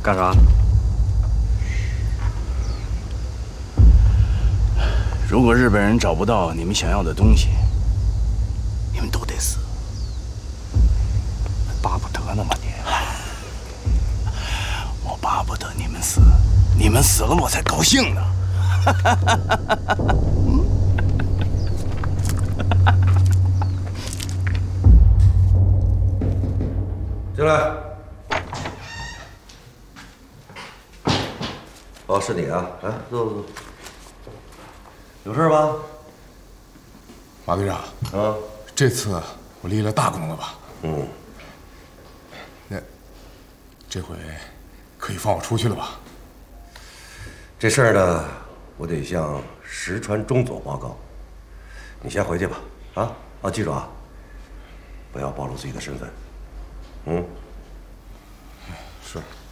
干啥？ 如果日本人找不到你们想要的东西，你们都得死。巴不得呢嘛你？我巴不得你们死，你们死了我才高兴呢。 进来。哦，是你啊！来，坐。有事吧？ 马队长， 啊， 这次我立了大功了吧？ 嗯。 那这回可以放我出去了吧？ 这事儿呢，我得向石川中佐报告。你先回去吧。啊，记住啊，不要暴露自己的身份。嗯。 是。